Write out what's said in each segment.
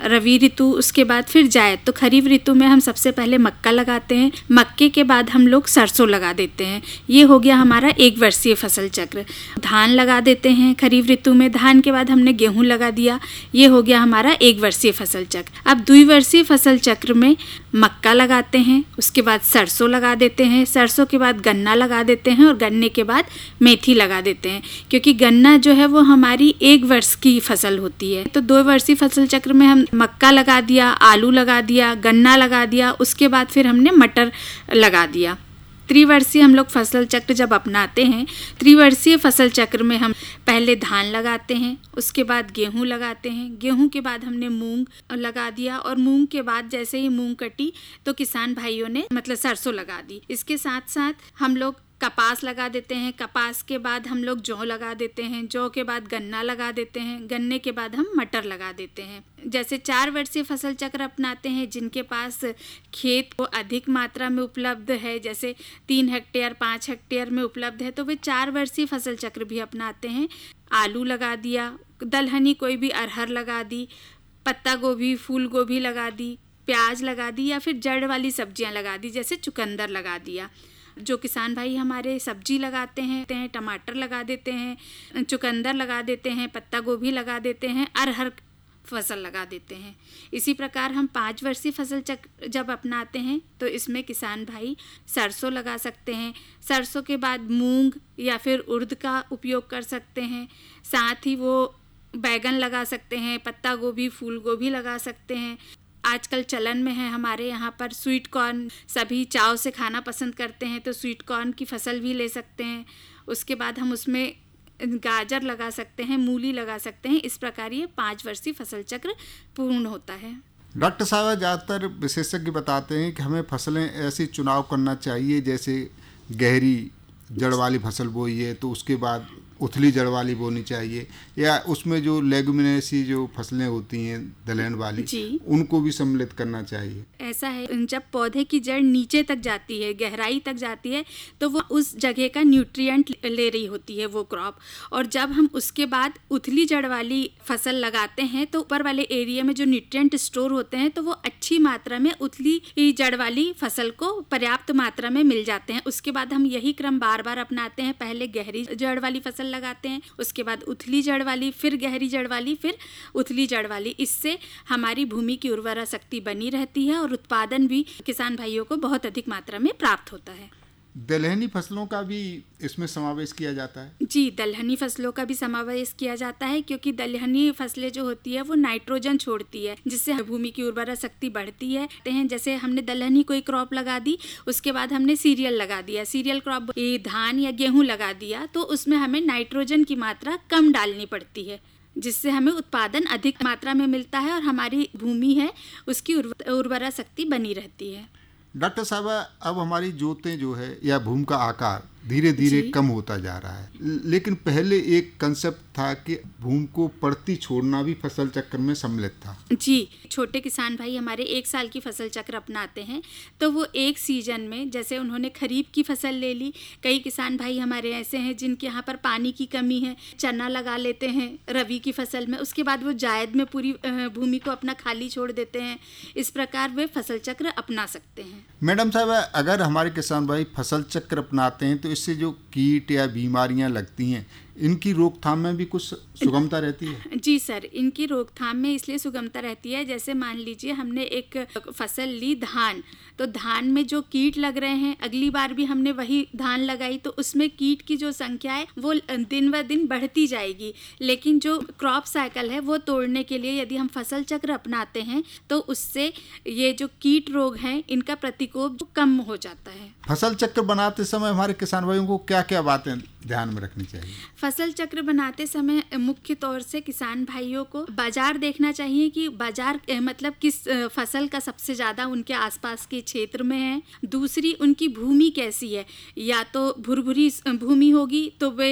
रबी ऋतु, उसके बाद फिर जायद। तो खरीफ ऋतु में हम सबसे पहले मक्का लगाते हैं, मक्के के बाद हम लोग सरसों लगा देते हैं। ये हो गया हमारा एक वर्षीय फसल चक्र। धान लगा देते हैं खरीफ ऋतु में, धान के बाद हमने गेहूं लगा दिया, ये हो गया हमारा एक वर्षीय फसल चक्र। अब द्विवर्षीय फसल चक्र में मक्का लगाते हैं, उसके बाद सरसों लगा देते हैं, सरसों के बाद गन्ना लगा देते हैं और गन्ने के बाद मेथी लगा देते हैं, क्योंकि गन्ना जो है वो हमारी एक वर्ष की फसल होती है। तो 2 वर्षीय फसल चक्र में हम मक्का लगा दिया, आलू लगा दिया, गन्ना लगा दिया, उसके बाद फिर हमने मटर लगा दिया। त्रिवर्षीय हम लोग फसल चक्र जब अपनाते हैं, त्रिवर्षीय फसल चक्र में हम पहले धान लगाते हैं, उसके बाद गेहूं लगाते हैं, गेहूं के बाद हमने मूंग लगा दिया और मूंग के बाद जैसे ही मूंग कटी तो किसान भाइयों ने मतलब सरसों लगा दी। इसके साथ साथ हम लोग कपास लगा देते हैं, कपास के बाद हम लोग जौ लगा देते हैं, जौ के बाद गन्ना लगा देते हैं, गन्ने के बाद हम मटर लगा देते हैं। जैसे 4 वर्षीय फसल चक्र अपनाते हैं, जिनके पास खेत को अधिक मात्रा में उपलब्ध है, जैसे 3 हेक्टेयर 5 हेक्टेयर में उपलब्ध है, तो वे 4 वर्षीय फसल चक्र भी अपनाते हैं। आलू लगा दिया, दलहनी कोई भी अरहर लगा दी, पत्ता गोभी फूल गोभी लगा दी, प्याज लगा दी, या फिर जड़ वाली सब्जियां लगा दी, जैसे चुकंदर लगा दिया। जो किसान भाई हमारे सब्जी लगाते हैं, टमाटर लगा देते हैं, चुकंदर लगा देते हैं, पत्ता गोभी लगा देते हैं, अरहर फसल लगा देते हैं। इसी प्रकार हम 5 वर्षीय फसल चक्र जब अपनाते हैं तो इसमें किसान भाई सरसों लगा सकते हैं, सरसों के बाद मूंग या फिर उड़द का उपयोग कर सकते हैं, साथ ही वो बैगन लगा सकते हैं, पत्ता गोभी फूल गोभी लगा सकते हैं। आजकल चलन में है हमारे यहाँ पर स्वीट कॉर्न, सभी चाव से खाना पसंद करते हैं, तो स्वीट कॉर्न की फसल भी ले सकते हैं। उसके बाद हम उसमें गाजर लगा सकते हैं, मूली लगा सकते हैं। इस प्रकार ये 5 वर्षीय फसल चक्र पूर्ण होता है। डॉक्टर साहब, ज़्यादातर विशेषज्ञ बताते हैं कि हमें फसलें ऐसी चुनाव करना चाहिए, जैसे गहरी जड़ वाली फसल बोई है तो उसके बाद उथली जड़ वाली बोनी चाहिए, या उसमें जो लेगुमिनेसी जो फसलें होती हैं दलहन वाली उनको भी सम्मिलित करना चाहिए। ऐसा है, जब पौधे की जड़ नीचे तक जाती है, गहराई तक जाती है, तो वो उस जगह का न्यूट्रिएंट ले रही होती है वो क्रॉप, और जब हम उसके बाद उथली जड़ वाली फसल लगाते हैं तो ऊपर वाले एरिया में जो न्यूट्रिएंट स्टोर होते हैं तो वो अच्छी मात्रा में उथली जड़ वाली फसल को पर्याप्त मात्रा में मिल जाते हैं। उसके बाद हम यही क्रम बार बार अपनाते हैं, पहले गहरी जड़ वाली फसल लगाते हैं, उसके बाद उथली जड़ वाली, फिर गहरी जड़ वाली, फिर उथली जड़ वाली। इससे हमारी भूमि की उर्वरा शक्ति बनी रहती है और उत्पादन भी किसान भाइयों को बहुत अधिक मात्रा में प्राप्त होता है। दलहनी फसलों का भी इसमें समावेश किया जाता है? जी, दलहनी फसलों का भी समावेश किया जाता है, क्योंकि दलहनी फसलें जो होती है वो नाइट्रोजन छोड़ती है, जिससे भूमि की उर्वरा शक्ति बढ़ती है। जैसे हमने दलहनी कोई क्रॉप लगा दी, उसके बाद हमने सीरियल लगा दिया, सीरियल क्रॉप धान या गेहूं लगा दिया, तो उसमें हमें नाइट्रोजन की मात्रा कम डालनी पड़ती है, जिससे हमें उत्पादन अधिक मात्रा में मिलता है और हमारी भूमि है उसकी उर्वरा शक्ति बनी रहती है। डॉक्टर साहब, अब हमारी जोतें जो है या भूमि का आकार धीरे धीरे कम होता जा रहा है, लेकिन पहले एक कंसेप्ट था कि भूमि को पड़ती छोड़ना भी फसल चक्र में सम्मिलित था। जी, छोटे किसान भाई हमारे 1 साल की फसल चक्र अपनाते हैं, तो वो एक सीजन में, जैसे उन्होंने खरीफ की फसल ले ली, कई किसान भाई हमारे ऐसे हैं जिनके यहाँ पर पानी की कमी है, चना लगा लेते हैं रबी की फसल में, उसके बाद वो जायद में पूरी भूमि को अपना खाली छोड़ देते हैं। इस प्रकार वे फसल चक्र अपना सकते हैं। मैडम साहब, अगर हमारे किसान भाई फसल चक्र अपनाते हैं तो इससे जो कीट या बीमारियां लगती हैं, इनकी रोकथाम में भी कुछ सुगमता रहती है? जी सर, इनकी रोकथाम में इसलिए सुगमता रहती है, जैसे मान लीजिए हमने एक फसल ली धान, तो धान में जो कीट लग रहे हैं, अगली बार भी हमने वही धान लगाई तो उसमें कीट की जो संख्या है वो दिन ब दिन बढ़ती जाएगी, लेकिन जो क्रॉप साइकिल है वो तोड़ने के लिए यदि हम फसल चक्र अपनाते हैं तो उससे ये जो कीट रोग हैं इनका प्रतिकोप कम हो जाता है। फसल चक्र बनाते समय हमारे किसान भाइयों को क्या क्या बातें ध्यान में रखनी चाहिए? फसल चक्र बनाते समय मुख्य तौर से किसान भाइयों को बाजार देखना चाहिए कि बाजार मतलब किस फसल का सबसे ज़्यादा उनके आसपास के क्षेत्र में है। दूसरी, उनकी भूमि कैसी है, या तो भुरभुरी भूमि होगी तो वे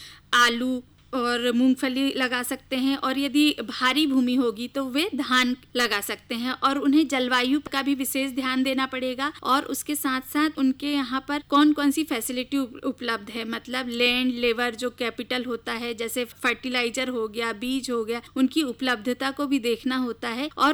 आलू और मूंगफली लगा सकते हैं, और यदि भारी भूमि होगी तो वे धान लगा सकते हैं, और उन्हें जलवायु का भी विशेष ध्यान देना पड़ेगा, और उसके साथ साथ उनके यहाँ पर कौन कौन सी फैसिलिटी उपलब्ध है, मतलब लैंड लेबर जो कैपिटल होता है, जैसे फर्टिलाइजर हो गया, बीज हो गया, उनकी उपलब्धता को भी देखना होता है। और